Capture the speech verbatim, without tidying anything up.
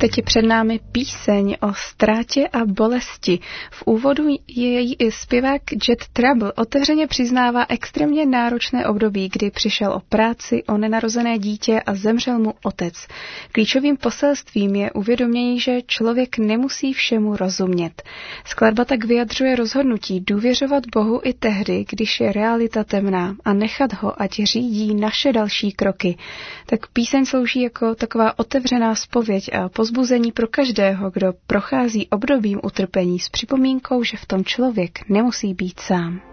Teď je před námi píseň o ztrátě a bolesti. V úvodu její zpěvák Jet Trouble otevřeně přiznává extrémně náročné období, kdy přišel o práci, o nenarozené dítě a zemřel mu otec. Klíčovým poselstvím je uvědomění, že člověk nemusí všemu rozumět. Skladba tak vyjadřuje rozhodnutí důvěřovat Bohu i tehdy, když je realita temná, a nechat ho, ať řídí naše další kroky. Tak píseň slouží jako taková otevřená zpověď a pozbuzení pro každého, kdo prochází obdobím utrpení s připomínkou, že v tom člověk nemusí být sám.